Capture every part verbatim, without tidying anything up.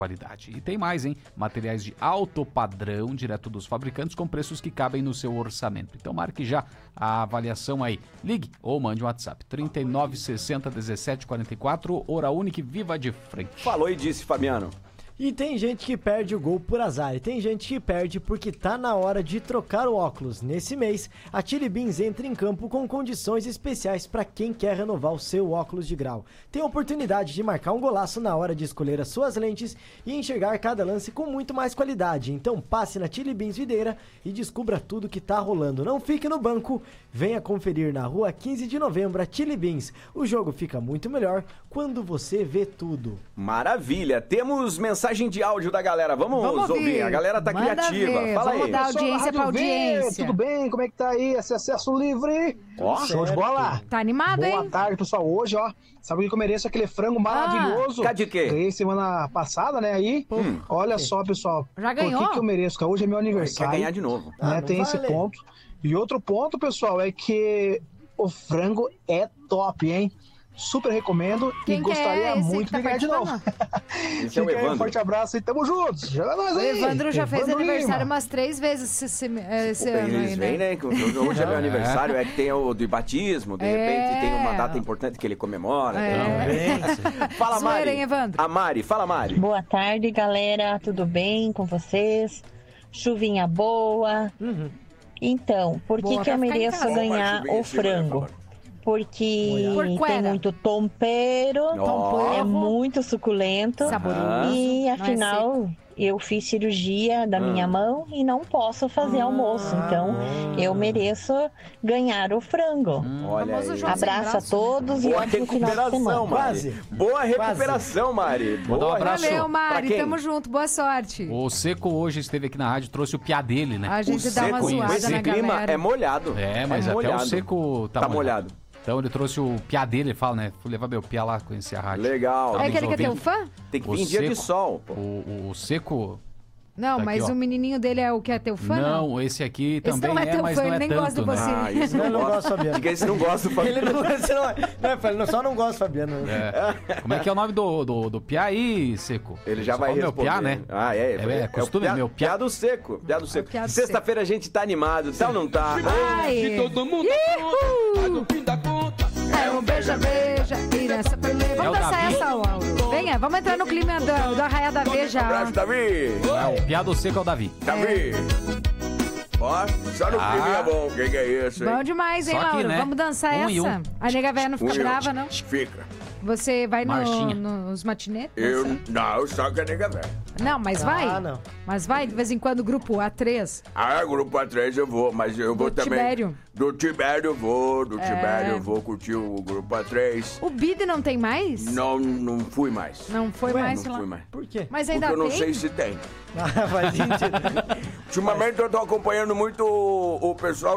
qualidade. E tem mais, hein? Materiais de alto padrão, direto dos fabricantes, com preços que cabem no seu orçamento. Então marque já a avaliação aí. Ligue ou mande um WhatsApp. trinta e nove sessenta dezessete quarenta e quatro, Hora Única, Viva de Frente. Falou e disse, Fabiano. E tem gente que perde o gol por azar, e tem gente que perde porque tá na hora de trocar o óculos. Nesse mês, a Chili Beans entra em campo com condições especiais para quem quer renovar o seu óculos de grau. Tem a oportunidade de marcar um golaço na hora de escolher as suas lentes e enxergar cada lance com muito mais qualidade. Então passe na Chili Beans Videira e descubra tudo que tá rolando. Não fique no banco, venha conferir na rua quinze de novembro a Chili Beans. O jogo fica muito melhor quando você vê tudo. Maravilha, temos mensagem de áudio da galera, vamos, vamos ouvir. ouvir, a galera tá Manda criativa, ver. Fala vamos aí. Dar audiência pra audiência. Tudo bem? Como é que tá aí esse acesso livre? Ó, show de bola. Tá animado, Boa hein? Boa tarde, pessoal. Hoje, ó, sabe o que eu mereço? Aquele frango maravilhoso. Ah, de quê? Ganhei semana passada, né, aí. Hum. Olha só, pessoal. Já ganhou? Por que que eu mereço? Porque hoje é meu aniversário. Quer ganhar de novo. Né, Ah, tem vale. esse ponto. E outro ponto, pessoal, é que o frango é top, hein? Super recomendo. Quem e gostaria é muito tá de ganhar de novo. Esse é o Evandro. Um forte abraço e tamo juntos. Joga nós aí. O Evandro já fez Evandro aniversário Lima. umas três vezes esse, esse Pô, ano eles aí, vêm, né? né? que Hoje é meu aniversário, é que tem o do batismo, de É. repente tem uma data importante que ele comemora. É. Então. Fala, Zoeira, Mari. hein, Evandro? A Mari, fala, Mari. Boa tarde, galera. Tudo bem com vocês? Chuvinha boa. Uhum. Então, por que, Boa que pra eu ficar em mereço casa. ganhar o frango? Porque Porquera. tem muito tompeiro, Ó. é muito suculento. Saboroso. E Não é afinal, eu fiz cirurgia da minha mão e não posso fazer almoço. Então, eu mereço ganhar o frango. Olha aí. Famoso João sem Abraço a braço. todos e Boa ótimo final de recuperação, semana. Mari. Quase. Boa recuperação, Mari. Vou dar um Boa abraço. Valeu, Pra Mari. quem? Tamo junto. Boa sorte. O Seco hoje esteve aqui na rádio, trouxe o piá dele, né? A O gente dá uma seco, zoada esse na clima galera. é molhado. É, mas até molhado. o Seco tá, Tá molhado. molhado. Então ele trouxe o piá dele, ele fala, né? Fui levar meu piá lá, conhecer a rádio. Legal. Tá É nos aquele que é teu ouvindo. fã? Tem que O vir dia de seco. sol, pô. O, o Seco... Não, Tá mas aqui, ó. o menininho dele é o que é teu fã, não? Não, esse aqui Esse também não é é, teu mas fã, não ele é nem tanto, gosta de né? você. Ah, isso Eu não não gosto. gosto, Fabiano. Diga aí se não gosta do Ele Fabiano. não, você não, não, Fabiano, só não gosto, Fabiano. É. Como é que é o nome do, do, do piá aí, Seco? Ele já Só vai fala meu responder. piá, né? Ah, é. É, é costume, o piá, meu piá. piá do seco. Piá do seco. piá do Sexta-feira a gente tá animado, tá ou não tá? Ai. Todo mundo pronto, no fim da conta. É um beija, beija, e nessa primeira. É Vamos o dançar Davi. essa, Lauro. Venha, vamos entrar no clima do, do Arraia da Beija. Abraço, Davi. É, o piá do Seco é o Davi. Davi. Ó, só no Ah. clima é bom. O que que é isso, hein? Bom demais, hein, Só que, Lauro? né, Vamos dançar um e essa. um. A nega velha não fica Um e um. brava, não? Fica. Você vai no, Marchinha. nos matinês? Eu, não, só que a nega velha. Não, mas vai. Ah, não. Mas vai, de vez em quando, grupo A três. Ah, grupo A três eu vou, mas eu vou Do também. Tibério. Do Tibério eu vou, do É. Tibério eu vou curtir o grupo A três. O Bid não tem mais? Não, não fui mais. Não foi Ué, mais Não lá. fui mais. Por quê? Mas Porque ainda eu não tem? sei se tem. Ah, faz sentido. Ultimamente eu tô acompanhando muito o, o pessoal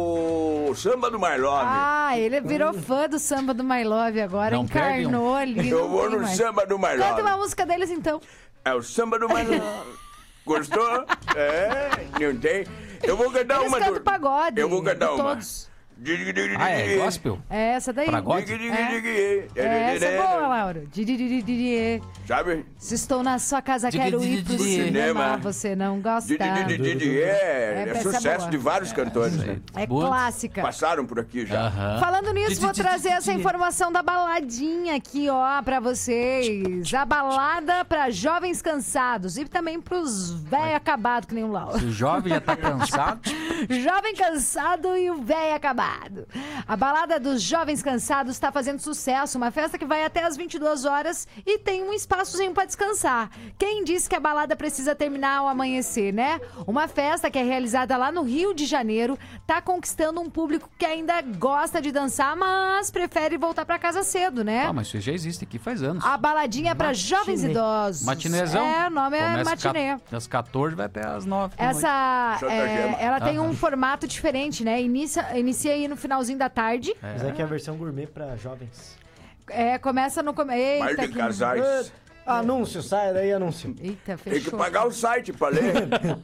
do Samba do My Love. Ah, ele virou fã do samba do My Love agora, Não perde encarnou ali. eu não vou tem no mais. Samba do My Canta Love. uma música deles então. É o Samba do My Love. Gostou? É, não tem. Eu vou cantar Eles uma cantam do... pagode. Eu vou cantar uma. Todos. Ah, é gospel? É essa daí. Pagode? É, essa é boa, Laura. Didididididie. Sabe? Se estou na sua casa, quero ir pro Didididididie. cinema. Cinema. Você não gosta. Didididididie. É, É, é essa é sucesso boa. de vários cantores, né? É Boa. clássica. Passaram por aqui já. Aham. Falando nisso, vou Di- di- trazer di- essa di- informação da baladinha aqui, ó, pra vocês. A balada pra jovens cansados e também pros velho acabado, que nem o Lauro. Se o jovem já tá cansado, Jovem cansado e o velho acabado. A balada dos jovens cansados está fazendo sucesso, uma festa que vai até às vinte e duas horas e tem um espaçozinho para descansar. Quem disse que a balada precisa terminar ao amanhecer, né? Uma festa que é realizada lá no Rio de Janeiro tá conquistando um público que ainda gosta de dançar, mas prefere voltar para casa cedo, né? ah, mas isso já existe aqui faz anos. A baladinha é para jovens Matinê. idosos. Matinezão. É, o nome é Começa matinê. ca- Das quatorze vai até as nove. da noite. Essa, Santa é, Gema. ela tem Aham. um formato diferente, né? Inicia, inicia aí no finalzinho da tarde. Mas aqui é a versão gourmet pra jovens. É, começa no... come- Mais Eita, de que... casais. Anúncio, sai daí, anúncio. Eita, Tem que fechou. pagar o site pra ler.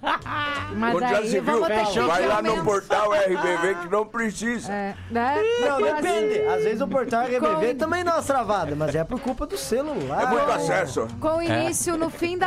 Mas Quando já daí se viu, vamos ter que vai pedir lá no aumento. portal R B V que não precisa. É, né? Não, Mas- depende. Às vezes o portal R B V Com- também dá umas travadas, mas é por culpa do celular. É muito acesso. Com início no fim da